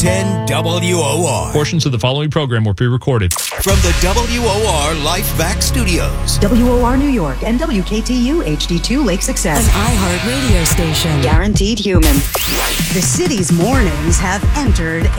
1010 WOR. Portions of the following program were pre-recorded. From the WOR Lifevac Studios. WOR New York and WKTU HD2 Lake Success. An iHeart radio station. Guaranteed human. The city's mornings have entered